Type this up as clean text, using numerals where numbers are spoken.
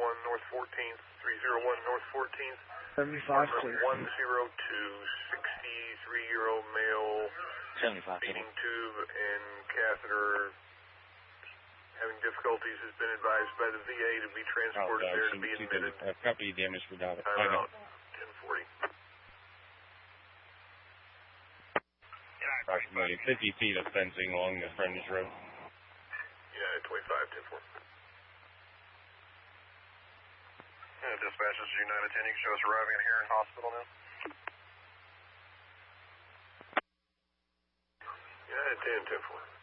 North 14th, 301 North 14th. 75, 102-63-year-old male, 75. feeding tube and catheter, having difficulties, has been advised by the VA to be transported there to be admitted. Property damage for Dallas. Time out, 1040. Approximately 50 feet of fencing along the frontage road. United 25, 10-4. Dispatch, this is United 10. You can show us arriving at Heron Hospital now. United 10, 10-4.